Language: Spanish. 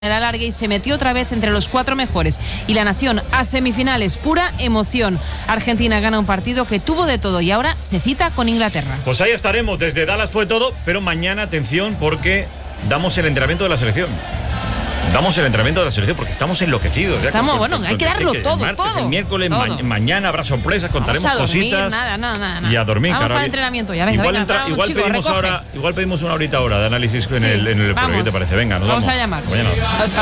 el alargue y se metió otra vez entre los 4 mejores. Y la nación a semifinales, pura emoción. Argentina gana un partido que tuvo de todo y ahora se cita con Inglaterra. Pues ahí estaremos, desde Dallas fue todo, pero mañana, atención, porque damos el entrenamiento de la selección. Damos el entrenamiento de la selección porque estamos enloquecidos. Estamos, hay que darlo todo, el martes, todo. El miércoles, todo. Mañana habrá sorpresas, contaremos Vamos a dormir, cositas. Nada. Y a dormir. Vamos Claro, para el entrenamiento ya, venga, igual pedimos una horita ahora de análisis en el programa, ¿qué te parece? Venga, nos vamos a llamar. Mañana. Hasta